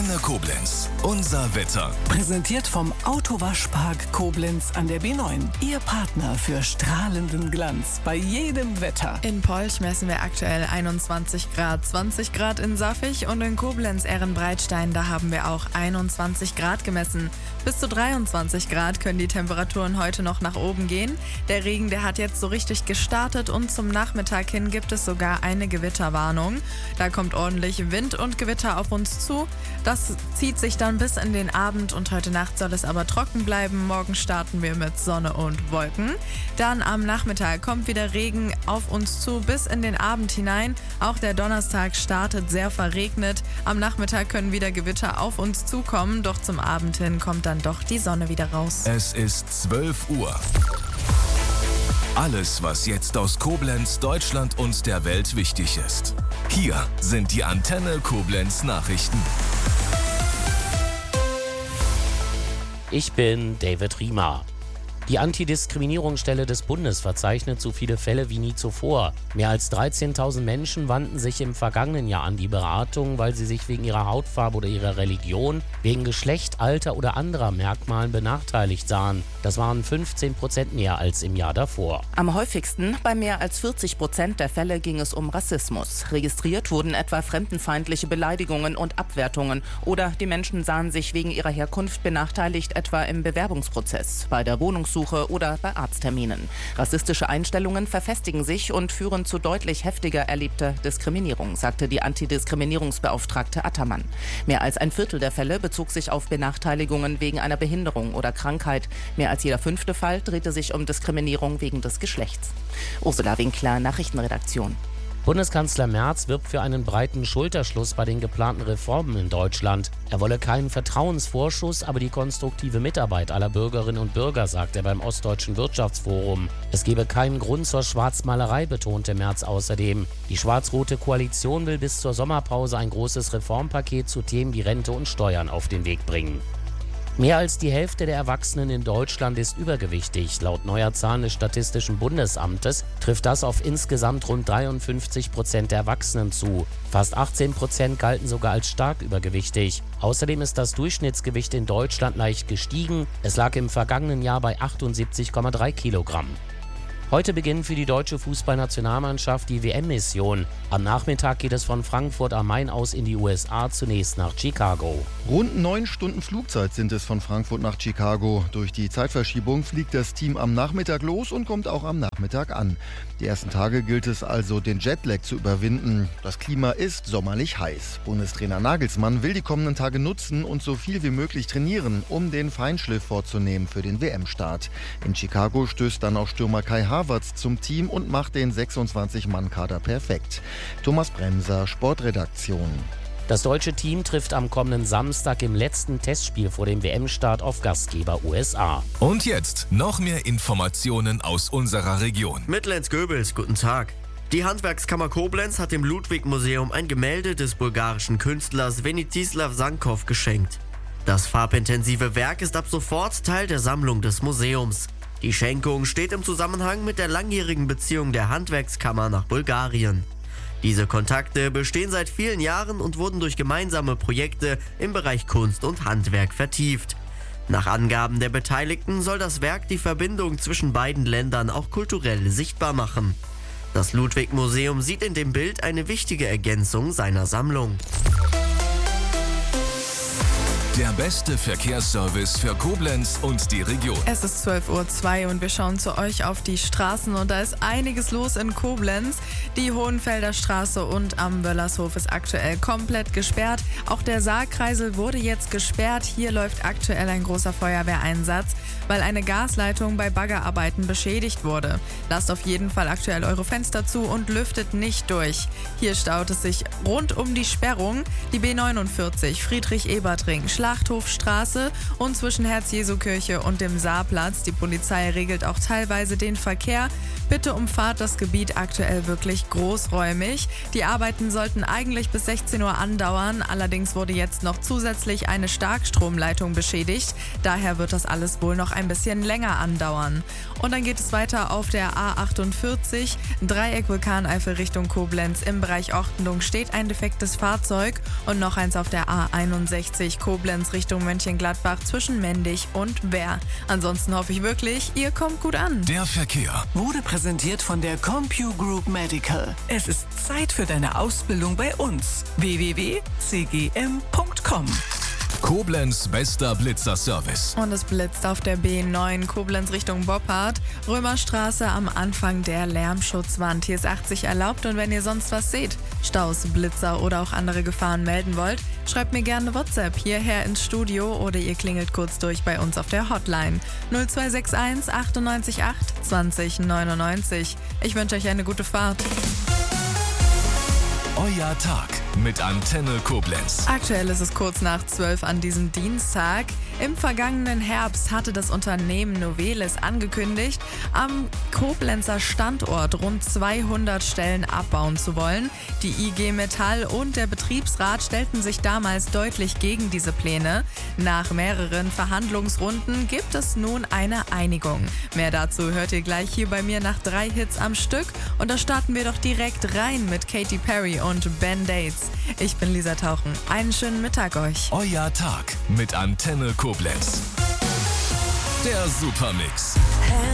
Antenne Koblenz. Unser Wetter. Präsentiert vom Autowaschpark Koblenz an der B9. Ihr Partner für strahlenden Glanz bei jedem Wetter. In Polch messen wir aktuell 21 Grad, 20 Grad in Saffig und in Koblenz-Ehrenbreitstein, da haben wir auch 21 Grad gemessen. Bis zu 23 Grad können die Temperaturen heute noch nach oben gehen. Der Regen, der hat jetzt so richtig gestartet und zum Nachmittag hin gibt es sogar eine Gewitterwarnung. Da kommt ordentlich Wind und Gewitter auf uns zu. Das zieht sich dann bis in den Abend und heute Nacht soll es aber trocken bleiben. Morgen starten wir mit Sonne und Wolken. Dann am Nachmittag kommt wieder Regen auf uns zu bis in den Abend hinein. Auch der Donnerstag startet sehr verregnet. Am Nachmittag können wieder Gewitter auf uns zukommen, doch zum Abend hin kommt dann doch die Sonne wieder raus. Es ist 12 Uhr. Alles, was jetzt aus Koblenz, Deutschland und der Welt wichtig ist. Hier sind die Antenne Koblenz Nachrichten. Ich bin David Riemer. Die Antidiskriminierungsstelle des Bundes verzeichnet so viele Fälle wie nie zuvor. Mehr als 13.000 Menschen wandten sich im vergangenen Jahr an die Beratung, weil sie sich wegen ihrer Hautfarbe oder ihrer Religion, wegen Geschlecht, Alter oder anderer Merkmalen benachteiligt sahen. Das waren 15% mehr als im Jahr davor. Am häufigsten, bei mehr als 40% der Fälle, ging es um Rassismus. Registriert wurden etwa fremdenfeindliche Beleidigungen und Abwertungen oder die Menschen sahen sich wegen ihrer Herkunft benachteiligt, etwa im Bewerbungsprozess, bei der Wohnungssuche oder bei Arztterminen. Rassistische Einstellungen verfestigen sich und führen zu deutlich heftiger erlebter Diskriminierung, sagte die Antidiskriminierungsbeauftragte Attermann. Mehr als ein Viertel der Fälle bezog sich auf Benachteiligungen wegen einer Behinderung oder Krankheit. Mehr als jeder 5. Fall drehte sich um Diskriminierung wegen des Geschlechts. Ursula Winkler, Nachrichtenredaktion. Bundeskanzler Merz wirbt für einen breiten Schulterschluss bei den geplanten Reformen in Deutschland. Er wolle keinen Vertrauensvorschuss, aber die konstruktive Mitarbeit aller Bürgerinnen und Bürger, sagt er beim Ostdeutschen Wirtschaftsforum. Es gebe keinen Grund zur Schwarzmalerei, betonte Merz außerdem. Die schwarz-rote Koalition will bis zur Sommerpause ein großes Reformpaket zu Themen wie Rente und Steuern auf den Weg bringen. Mehr als die Hälfte der Erwachsenen in Deutschland ist übergewichtig. Laut neuer Zahlen des Statistischen Bundesamtes trifft das auf insgesamt rund 53% der Erwachsenen zu. Fast 18% galten sogar als stark übergewichtig. Außerdem ist das Durchschnittsgewicht in Deutschland leicht gestiegen. Es lag im vergangenen Jahr bei 78,3 Kilogramm. Heute beginnt für die deutsche Fußballnationalmannschaft die WM-Mission. Am Nachmittag geht es von Frankfurt am Main aus in die USA, zunächst nach Chicago. Rund 9 Stunden Flugzeit sind es von Frankfurt nach Chicago. Durch die Zeitverschiebung fliegt das Team am Nachmittag los und kommt auch am Nachmittag an. Die ersten Tage gilt es also, den Jetlag zu überwinden. Das Klima ist sommerlich heiß. Bundestrainer Nagelsmann will die kommenden Tage nutzen und so viel wie möglich trainieren, um den Feinschliff vorzunehmen für den WM-Start. In Chicago stößt dann auch Stürmer Kai Havertz zum Team und macht den 26-Mann-Kader perfekt. Thomas Bremser, Sportredaktion. Das deutsche Team trifft am kommenden Samstag im letzten Testspiel vor dem WM-Start auf Gastgeber USA. Und jetzt noch mehr Informationen aus unserer Region. Mit Lenz Goebels, guten Tag. Die Handwerkskammer Koblenz hat dem Ludwig-Museum ein Gemälde des bulgarischen Künstlers Venitislav Sankov geschenkt. Das farbintensive Werk ist ab sofort Teil der Sammlung des Museums. Die Schenkung steht im Zusammenhang mit der langjährigen Beziehung der Handwerkskammer nach Bulgarien. Diese Kontakte bestehen seit vielen Jahren und wurden durch gemeinsame Projekte im Bereich Kunst und Handwerk vertieft. Nach Angaben der Beteiligten soll das Werk die Verbindung zwischen beiden Ländern auch kulturell sichtbar machen. Das Ludwig-Museum sieht in dem Bild eine wichtige Ergänzung seiner Sammlung. Der beste Verkehrsservice für Koblenz und die Region. Es ist 12:02 Uhr und wir schauen zu euch auf die Straßen und da ist einiges los in Koblenz. Die Hohenfelder Straße und am Wöllershof ist aktuell komplett gesperrt. Auch der Saarkreisel wurde jetzt gesperrt. Hier läuft aktuell ein großer Feuerwehreinsatz, weil eine Gasleitung bei Baggerarbeiten beschädigt wurde. Lasst auf jeden Fall aktuell eure Fenster zu und lüftet nicht durch. Hier staut es sich rund um die Sperrung. Die B49 Friedrich-Ebert-Ring, Schlachthofstraße und zwischen Herz-Jesu-Kirche und dem Saarplatz. Die Polizei regelt auch teilweise den Verkehr. Bitte umfahrt das Gebiet aktuell wirklich großräumig. Die Arbeiten sollten eigentlich bis 16 Uhr andauern. Allerdings wurde jetzt noch zusätzlich eine Starkstromleitung beschädigt. Daher wird das alles wohl noch ein bisschen länger andauern. Und dann geht es weiter auf der A48, Dreieck Vulkaneifel Richtung Koblenz. Im Bereich Ortendung steht ein defektes Fahrzeug und noch eins auf der A61 Koblenz Richtung Mönchengladbach zwischen Mendig und Wehr. Ansonsten hoffe ich wirklich, ihr kommt gut an. Der Verkehr Wurde präsentiert von der CompuGroup Medical. Es ist Zeit für deine Ausbildung bei uns. www.cgm.com. Koblenz bester Blitzerservice. Und es blitzt auf der B9 Koblenz Richtung Boppard, Römerstraße am Anfang der Lärmschutzwand. Hier ist 80 erlaubt und wenn ihr sonst was seht, Staus, Blitzer oder auch andere Gefahren melden wollt, schreibt mir gerne WhatsApp hierher ins Studio oder ihr klingelt kurz durch bei uns auf der Hotline 0261 98 8 20 99. Ich wünsche euch eine gute Fahrt. Euer Tag mit Antenne Koblenz. Aktuell ist es kurz nach 12 an diesem Dienstag. Im vergangenen Herbst hatte das Unternehmen Novelis angekündigt, am Koblenzer Standort rund 200 Stellen abbauen zu wollen. Die IG Metall und der Betriebsrat stellten sich damals deutlich gegen diese Pläne. Nach mehreren Verhandlungsrunden gibt es nun eine Einigung. Mehr dazu hört ihr gleich hier bei mir nach 3 Hits am Stück. Und da starten wir doch direkt rein mit Katy Perry und Ben Dates. Ich bin Lisa Tauchen. Einen schönen Mittag euch. Euer Tag mit Antenne Koblenz. Der Supermix.